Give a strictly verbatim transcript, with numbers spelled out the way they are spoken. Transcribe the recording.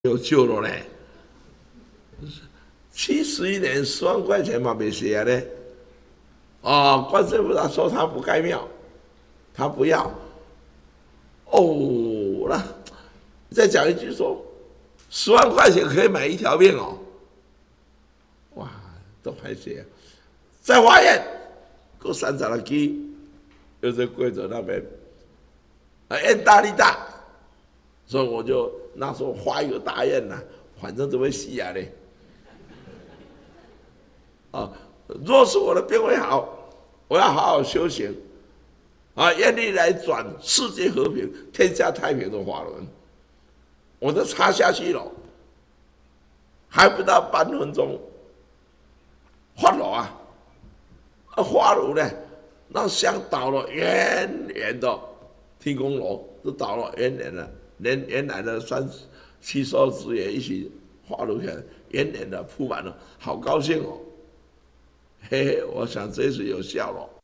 有救了呢。七十一年十万块钱嘛，没写呢。哦，观世音菩萨说他不盖庙，他不要。哦，那再讲一句说，十万块钱可以买一条命哦。哇，都拍写。在花园，过三十了基，又在贵州那边，啊，宴大利大，所以我就那时候发一个大愿呐、啊，反正都会死啊嘞。啊，若是我的病会好，我要好好修行，啊，愿力来转世界和平、天下太平的法轮，我都插下去了，还不到半分钟，发了啊！啊，发炉呢，那香倒了圆圆的天宫楼，都倒了圆圆的，连原来的三七十二支也一起发炉起来，圆圆的铺满了，好高兴哦！嘿嘿，我想这次有效了。